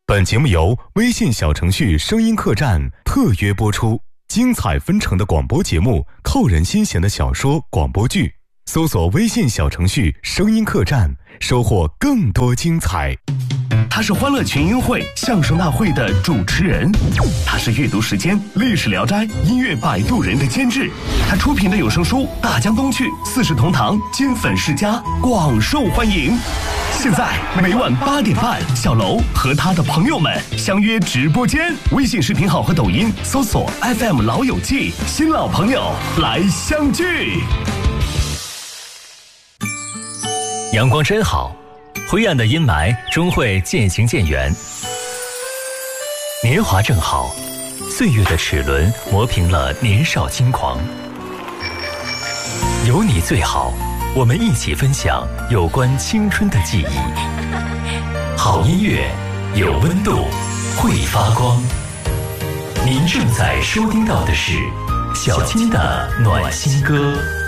本节目由微信小程序声音客栈特约播出，精彩纷呈的广播节目，扣人心弦的小说广播剧，搜索微信小程序声音客栈，收获更多精彩。 他是欢乐群英会相声大会的主持人，他是阅读时间历史聊斋音乐摆渡人的监制，他出品的有声书大江东去四世同堂金粉世家广受欢迎。现在每晚8点半，小楼和他的朋友们相约直播间，微信视频号和抖音搜索 FM 老友记，新老朋友来相聚。 阳光真好，灰暗的阴霾终会渐行渐远。年华正好，岁月的齿轮磨平了年少轻狂。有你最好，我们一起分享有关青春的记忆。好音乐，有温度，会发光。您正在收听到的是小金的暖心歌。